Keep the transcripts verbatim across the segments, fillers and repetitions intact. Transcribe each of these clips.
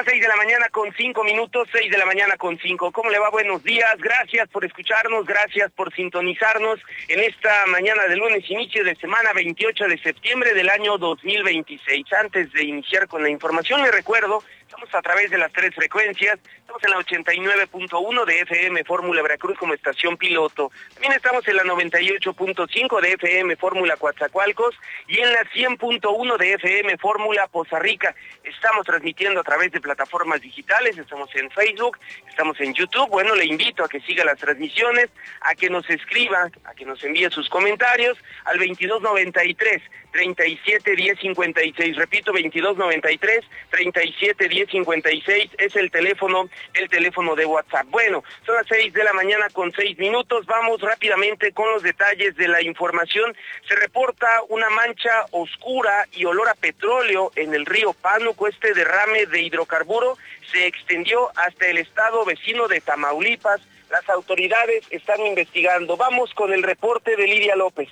las seis de la mañana con cinco minutos, seis de la mañana con cinco. ¿Cómo le va? Buenos días, gracias por escucharnos, gracias por sintonizarnos en esta mañana de lunes, inicio de semana veintiocho de septiembre del año dos mil veintiséis. Antes de iniciar con la información, le recuerdo, estamos a través de las tres frecuencias, estamos en la ochenta y nueve punto uno de F M Fórmula Veracruz como estación piloto, también estamos en la noventa y ocho punto cinco de F M Fórmula Coatzacoalcos y en la cien punto uno de F M Fórmula Poza Rica. Estamos transmitiendo a través de plataformas digitales, estamos en Facebook, estamos en YouTube. Bueno, le invito a que siga las transmisiones, a que nos escriba, a que nos envíe sus comentarios al veintidós noventa y tres, treinta y siete, diez cincuenta y seis. Repito, veintidós noventa y tres, treinta y siete, diez cincuenta y seis es el teléfono, el teléfono de WhatsApp. Bueno, son las seis de la mañana con seis minutos. Vamos rápidamente con los detalles de la información. Se reporta una mancha oscura y olor a petróleo en el río Pánuco. Este derrame de hidrocarburo se extendió hasta el estado vecino de Tamaulipas. Las autoridades están investigando. Vamos con el reporte de Lidia López.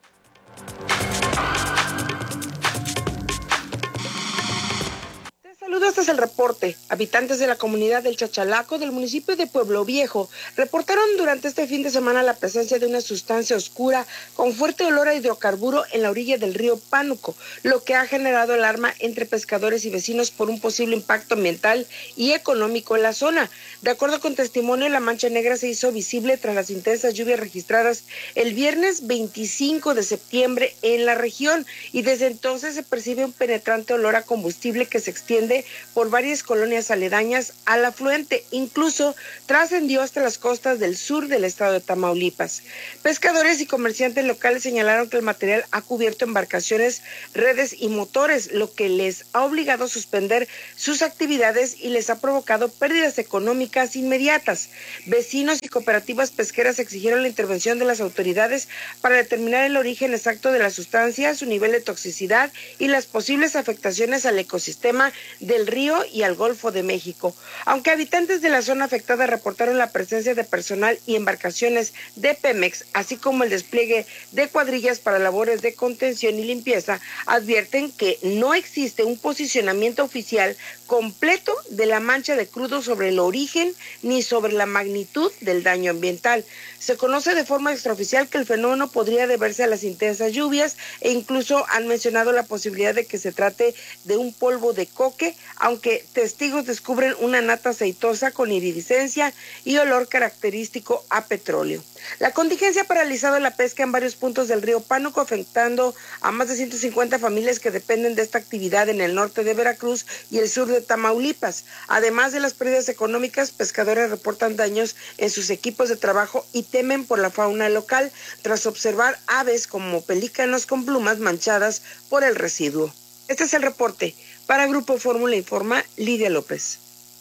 Saludos, este es el reporte. Habitantes de la comunidad del Chachalaco del municipio de Pueblo Viejo reportaron durante este fin de semana la presencia de una sustancia oscura con fuerte olor a hidrocarburo en la orilla del río Pánuco, lo que ha generado alarma entre pescadores y vecinos por un posible impacto ambiental y económico en la zona. De acuerdo con testimonio, la mancha negra se hizo visible tras las intensas lluvias registradas el viernes veinticinco de septiembre en la región y desde entonces se percibe un penetrante olor a combustible que se extiende por varias colonias aledañas al afluente, incluso trascendió hasta las costas del sur del estado de Tamaulipas. Pescadores y comerciantes locales señalaron que el material ha cubierto embarcaciones, redes y motores, lo que les ha obligado a suspender sus actividades y les ha provocado pérdidas económicas inmediatas. Vecinos y cooperativas pesqueras exigieron la intervención de las autoridades para determinar el origen exacto de la sustancia, su nivel de toxicidad y las posibles afectaciones al ecosistema del río y al Golfo de México. Aunque habitantes de la zona afectada reportaron la presencia de personal y embarcaciones de Pemex, así como el despliegue de cuadrillas para labores de contención y limpieza, advierten que no existe un posicionamiento oficial completo de la mancha de crudo sobre el origen ni sobre la magnitud del daño ambiental. Se conoce de forma extraoficial que el fenómeno podría deberse a las intensas lluvias e incluso han mencionado la posibilidad de que se trate de un polvo de coque, aunque testigos descubren una nata aceitosa con iridiscencia y olor característico a petróleo. La contingencia ha paralizado la pesca en varios puntos del río Pánuco, afectando a más de ciento cincuenta familias que dependen de esta actividad en el norte de Veracruz y el sur de Tamaulipas. Además de las pérdidas económicas, pescadores reportan daños en sus equipos de trabajo y temen por la fauna local tras observar aves como pelícanos con plumas manchadas por el residuo. Este es el reporte. Para Grupo Fórmula Informa, Lidia López.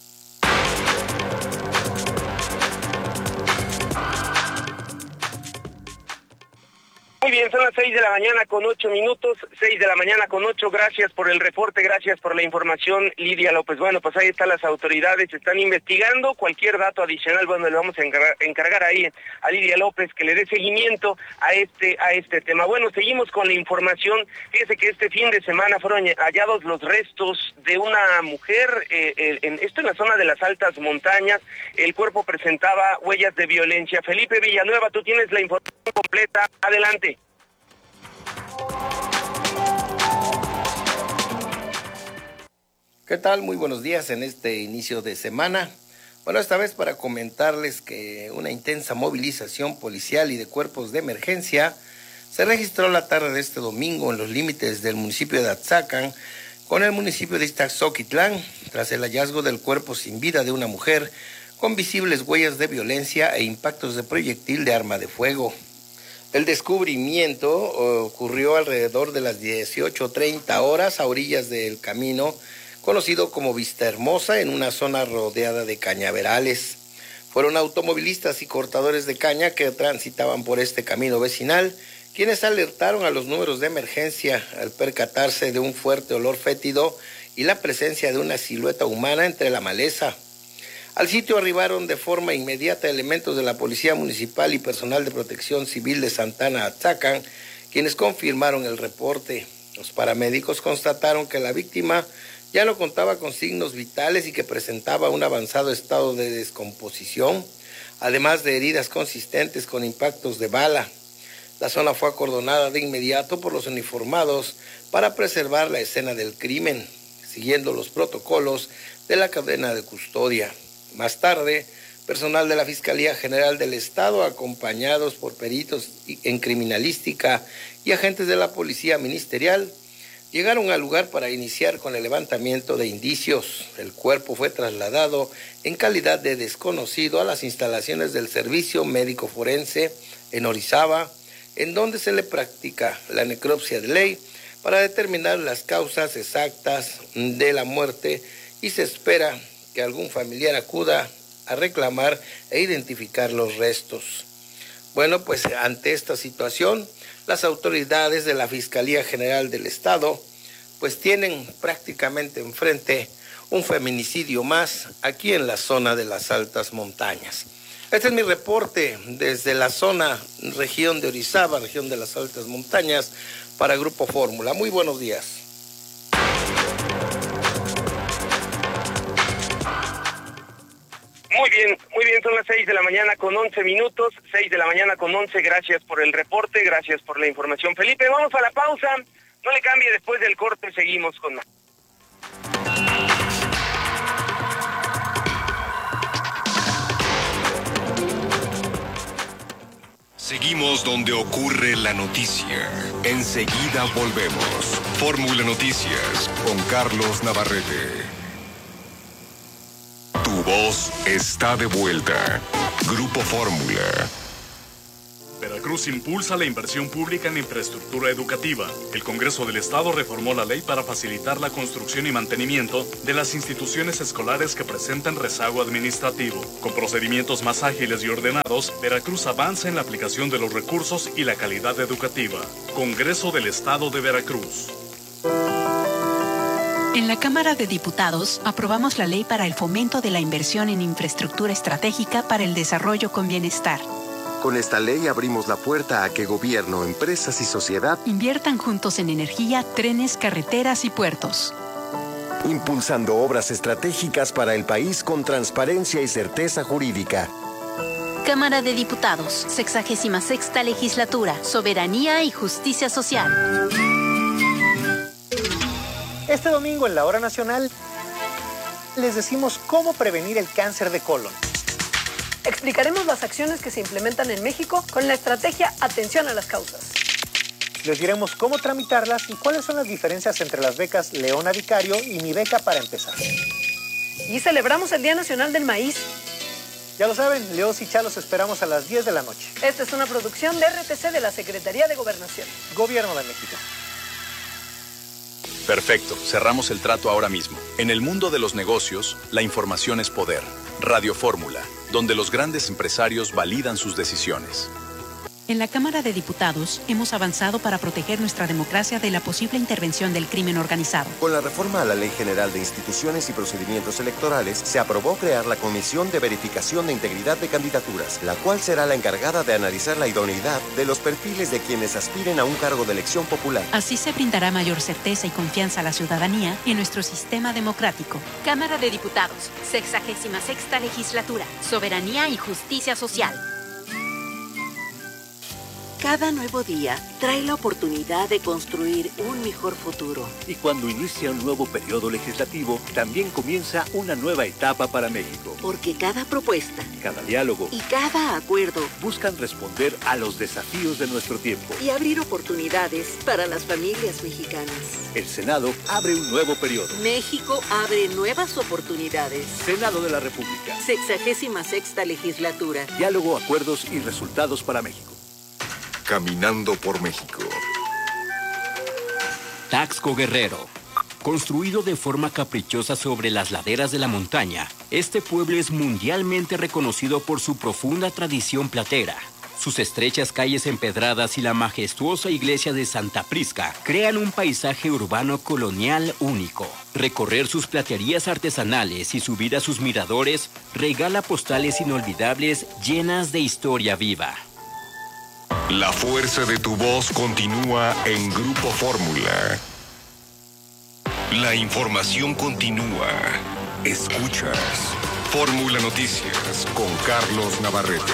Muy bien, son las seis de la mañana con ocho minutos, seis de la mañana con ocho, gracias por el reporte, gracias por la información, Lidia López. Bueno, pues ahí están las autoridades, están investigando, cualquier dato adicional, bueno, le vamos a encargar, encargar ahí a Lidia López que le dé seguimiento a este, a este tema. Bueno, seguimos con la información. Fíjese que este fin de semana fueron hallados los restos de una mujer, eh, en, esto en la zona de las altas montañas. El cuerpo presentaba huellas de violencia. Felipe Villanueva, tú tienes la información completa, adelante. ¿Qué tal? Muy buenos días en este inicio de semana. Bueno, esta vez para comentarles que una intensa movilización policial y de cuerpos de emergencia se registró la tarde de este domingo en los límites del municipio de Atzacan con el municipio de Iztaxoquitlán, tras el hallazgo del cuerpo sin vida de una mujer con visibles huellas de violencia e impactos de proyectil de arma de fuego. El descubrimiento ocurrió alrededor de las dieciocho treinta horas a orillas del camino conocido como Vista Hermosa, en una zona rodeada de cañaverales. Fueron automovilistas y cortadores de caña que transitaban por este camino vecinal, quienes alertaron a los números de emergencia al percatarse de un fuerte olor fétido y la presencia de una silueta humana entre la maleza. Al sitio arribaron de forma inmediata elementos de la Policía Municipal y personal de Protección Civil de Santana Atzacan, quienes confirmaron el reporte. Los paramédicos constataron que la víctima ya no contaba con signos vitales y que presentaba un avanzado estado de descomposición, además de heridas consistentes con impactos de bala. La zona fue acordonada de inmediato por los uniformados para preservar la escena del crimen, siguiendo los protocolos de la cadena de custodia. Más tarde, personal de la Fiscalía General del Estado, acompañados por peritos en criminalística y agentes de la Policía Ministerial, llegaron al lugar para iniciar con el levantamiento de indicios. El cuerpo fue trasladado en calidad de desconocido a las instalaciones del Servicio Médico Forense en Orizaba, en donde se le practica la necropsia de ley para determinar las causas exactas de la muerte, y se espera que algún familiar acuda a reclamar e identificar los restos. Bueno, pues ante esta situación, las autoridades de la Fiscalía General del Estado pues tienen prácticamente enfrente un feminicidio más aquí en la zona de las altas montañas. Este es mi reporte desde la zona, región de Orizaba, región de las altas montañas, para Grupo Fórmula. Muy buenos días. Muy bien, muy bien, son las seis de la mañana con once minutos, seis de la mañana con once, gracias por el reporte, gracias por la información, Felipe. Vamos a la pausa, no le cambie, después del corte seguimos con más. Seguimos donde ocurre la noticia. Enseguida volvemos. Fórmula Noticias con Carlos Navarrete. Tu voz está de vuelta. Grupo Fórmula. Veracruz impulsa la inversión pública en infraestructura educativa. El Congreso del Estado reformó la ley para facilitar la construcción y mantenimiento de las instituciones escolares que presentan rezago administrativo. Con procedimientos más ágiles y ordenados, Veracruz avanza en la aplicación de los recursos y la calidad educativa. Congreso del Estado de Veracruz. En la Cámara de Diputados aprobamos la ley para el fomento de la inversión en infraestructura estratégica para el desarrollo con bienestar. Con esta ley abrimos la puerta a que gobierno, empresas y sociedad inviertan juntos en energía, trenes, carreteras y puertos. Impulsando obras estratégicas para el país con transparencia y certeza jurídica. Cámara de Diputados, sexagésima sexta legislatura, soberanía y justicia social. Este domingo en la Hora Nacional les decimos cómo prevenir el cáncer de colon. Explicaremos las acciones que se implementan en México con la estrategia Atención a las Causas. Les diremos cómo tramitarlas y cuáles son las diferencias entre las becas Leona Vicario y Mi Beca para Empezar. Y celebramos el Día Nacional del Maíz. Ya lo saben, Leos y Chalos esperamos a las diez de la noche. Esta es una producción de R T C de la Secretaría de Gobernación. Gobierno de México. Perfecto, cerramos el trato ahora mismo. En el mundo de los negocios, la información es poder. Radio Fórmula, donde los grandes empresarios validan sus decisiones. En la Cámara de Diputados hemos avanzado para proteger nuestra democracia de la posible intervención del crimen organizado. Con la reforma a la Ley General de Instituciones y Procedimientos Electorales, se aprobó crear la Comisión de Verificación de Integridad de Candidaturas, la cual será la encargada de analizar la idoneidad de los perfiles de quienes aspiren a un cargo de elección popular. Así se brindará mayor certeza y confianza a la ciudadanía en nuestro sistema democrático. Cámara de Diputados, sexagésima sexta legislatura, soberanía y justicia social. Cada nuevo día trae la oportunidad de construir un mejor futuro. Y cuando inicia un nuevo periodo legislativo, también comienza una nueva etapa para México. Porque cada propuesta, cada diálogo y cada acuerdo buscan responder a los desafíos de nuestro tiempo y abrir oportunidades para las familias mexicanas. El Senado abre un nuevo periodo. México abre nuevas oportunidades. Senado de la República. Sexagésima sexta legislatura. Diálogo, acuerdos y resultados para México. Caminando por México. Taxco Guerrero. Construido de forma caprichosa sobre las laderas de la montaña, este pueblo es mundialmente reconocido por su profunda tradición platera. Sus estrechas calles empedradas y la majestuosa iglesia de Santa Prisca crean un paisaje urbano colonial único. Recorrer sus platerías artesanales y subir a sus miradores regala postales inolvidables llenas de historia viva. La fuerza de tu voz continúa en Grupo Fórmula. La información continúa. Escuchas Fórmula Noticias con Carlos Navarrete.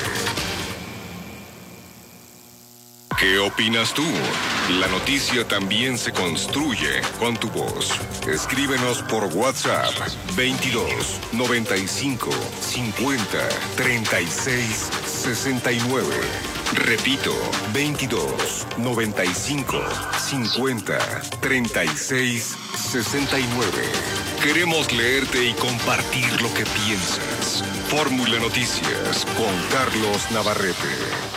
¿Qué opinas tú? La noticia también se construye con tu voz. Escríbenos por WhatsApp veintidós, noventa y cinco, cincuenta, treinta y seis, sesenta y nueve. Repito, veintidós, noventa y cinco, cincuenta, treinta y seis, sesenta y nueve. Queremos leerte y compartir lo que piensas. Fórmula Noticias con Carlos Navarrete.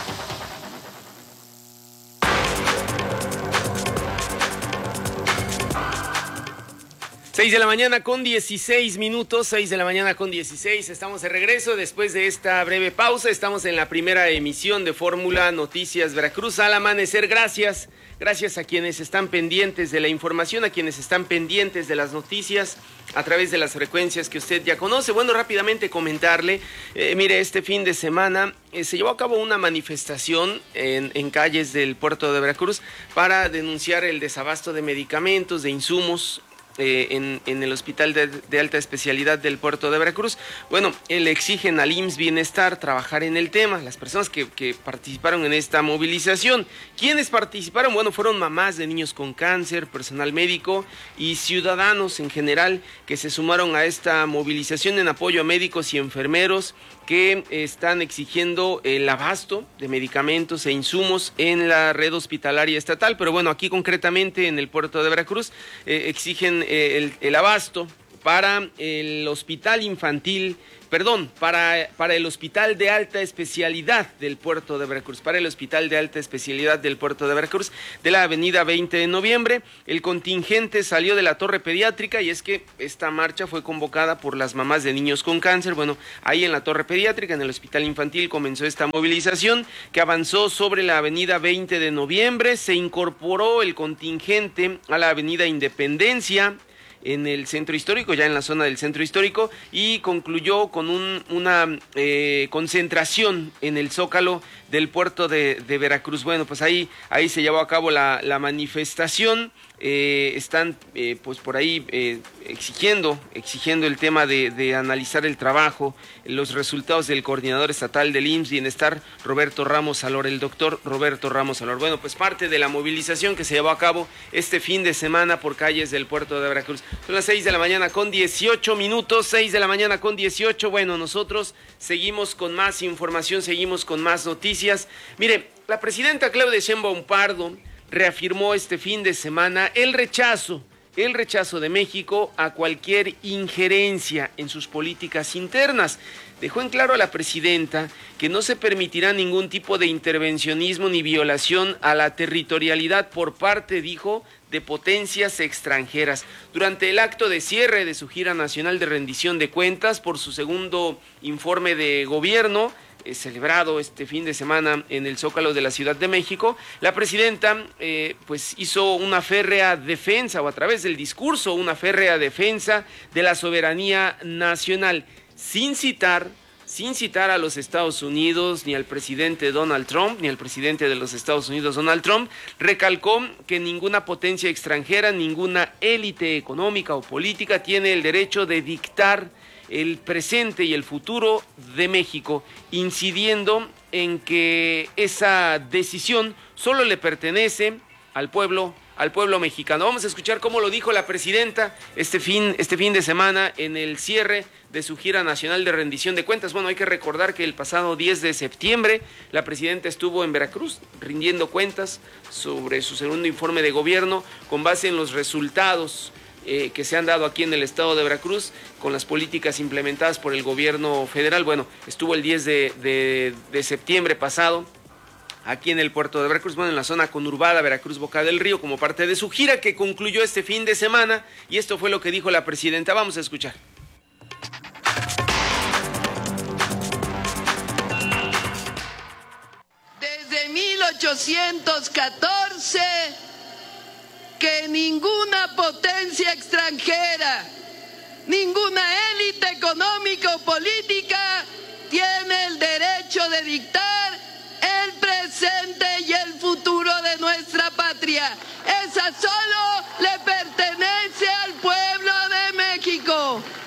seis de la mañana con dieciséis minutos, seis de la mañana con dieciséis, estamos de regreso después de esta breve pausa, estamos en la primera emisión de Fórmula Noticias Veracruz al amanecer. Gracias, gracias a quienes están pendientes de la información, a quienes están pendientes de las noticias a través de las frecuencias que usted ya conoce. Bueno, rápidamente comentarle, eh, mire, este fin de semana eh, se llevó a cabo una manifestación en, en calles del puerto de Veracruz para denunciar el desabasto de medicamentos, de insumos, Eh, en, en el Hospital de, de Alta Especialidad del Puerto de Veracruz. Bueno, le exigen al I M S S Bienestar trabajar en el tema, las personas que, que participaron en esta movilización. ¿Quiénes participaron? Bueno, fueron mamás de niños con cáncer, personal médico y ciudadanos en general que se sumaron a esta movilización en apoyo a médicos y enfermeros que están exigiendo el abasto de medicamentos e insumos en la red hospitalaria estatal. Pero bueno, aquí concretamente en el puerto de Veracruz eh, exigen eh, el, el abasto para el hospital infantil, perdón, para, para el hospital de alta especialidad del puerto de Veracruz, para el hospital de alta especialidad del puerto de Veracruz, de la avenida veinte de noviembre. El contingente salió de la torre pediátrica y es que esta marcha fue convocada por las mamás de niños con cáncer. Bueno, ahí en la torre pediátrica, en el hospital infantil, comenzó esta movilización que avanzó sobre la avenida veinte de noviembre, se incorporó el contingente a la avenida Independencia, en el centro histórico, ya en la zona del centro histórico, y concluyó con un, una eh, concentración en el Zócalo del puerto de, de Veracruz. Bueno, pues ahí, ahí se llevó a cabo la, la manifestación. Eh, están eh, pues por ahí eh, exigiendo, exigiendo el tema de, de analizar el trabajo, los resultados del coordinador estatal del I M S S Bienestar, Roberto Ramos Salor, el doctor Roberto Ramos Salor. Bueno, pues parte de la movilización que se llevó a cabo este fin de semana por calles del puerto de Veracruz. Son las seis de la mañana con dieciocho minutos, seis de la mañana con dieciocho. Bueno, nosotros seguimos con más información, seguimos con más noticias. Mire, la presidenta Claudia Sheinbaum Pardo reafirmó este fin de semana el rechazo, el rechazo de México a cualquier injerencia en sus políticas internas. Dejó en claro a la presidenta que no se permitirá ningún tipo de intervencionismo ni violación a la territorialidad por parte, dijo, de potencias extranjeras. Durante el acto de cierre de su gira nacional de rendición de cuentas por su segundo informe de gobierno, Eh, celebrado este fin de semana en el Zócalo de la Ciudad de México, la presidenta eh, pues hizo una férrea defensa, o a través del discurso, una férrea defensa de la soberanía nacional, sin citar, sin citar a los Estados Unidos, ni al presidente Donald Trump, ni al presidente de los Estados Unidos, Donald Trump. Recalcó que ninguna potencia extranjera, ninguna élite económica o política tiene el derecho de dictar el presente y el futuro de México, incidiendo en que esa decisión solo le pertenece al pueblo, al pueblo mexicano. Vamos a escuchar cómo lo dijo la presidenta este fin, este fin de semana en el cierre de su gira nacional de rendición de cuentas. Bueno, hay que recordar que el pasado diez de septiembre la presidenta estuvo en Veracruz rindiendo cuentas sobre su segundo informe de gobierno con base en los resultados Eh, que se han dado aquí en el estado de Veracruz con las políticas implementadas por el gobierno federal. Bueno, estuvo el diez de, de, de septiembre pasado aquí en el puerto de Veracruz, bueno, en la zona conurbada Veracruz Boca del Río, como parte de su gira que concluyó este fin de semana, y esto fue lo que dijo la presidenta. Vamos a escuchar. Desde mil ochocientos catorce que ninguna potencia extranjera, ninguna élite económica o política tiene el derecho de dictar el presente y el futuro de nuestra patria. Esa solo le pertenece al pueblo México.